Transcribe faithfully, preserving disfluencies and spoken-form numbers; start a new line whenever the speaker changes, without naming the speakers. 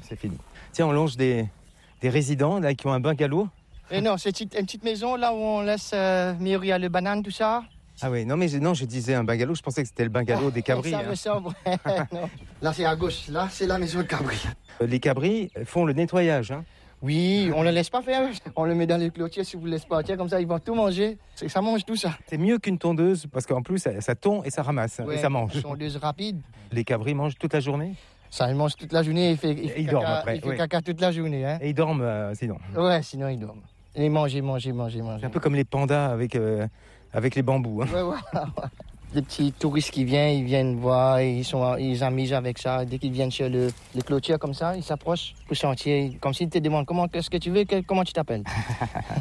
c'est fini. Tiens, on longe des, des résidents là, qui ont un bungalow.
Et non, c'est une petite maison là où on laisse euh, mûrir le banane, tout ça.
Ah oui, non, mais je, non, je disais un bungalow, je pensais que c'était le bungalow des cabris.
Ça
hein.
me semble, non. Là, c'est à gauche, là, c'est la maison de cabri.
Les cabris font le nettoyage. Hein.
Oui, on ne le laisse pas faire. On le met dans les clôtures si vous ne laissez pas tiens, comme ça ils vont tout manger. C'est, ça mange tout ça.
C'est mieux qu'une tondeuse parce qu'en plus ça, ça tond et ça ramasse
Ouais,
et ça mange.
Une tondeuse rapide.
Les cabris mangent toute la journée.
Ça, il mange toute la journée. Il fait, il fait,
ils
caca,
dorment après,
il fait
ouais.
caca toute la journée. Hein.
Et ils dorment euh, sinon.
Ouais, sinon ils dorment. Et ils mangent, ils mangent, ils mangent, ils mangent.
C'est un peu comme les pandas avec, euh, avec les bambous. Hein.
Ouais, ouais. Les petits touristes qui viennent, ils viennent voir, et ils sont, ils s'amusent avec ça. Dès qu'ils viennent sur le, les clôtures comme ça, ils s'approchent au sentier, comme s'ils te demandent comment, qu'est-ce que tu veux, que, comment tu t'appelles.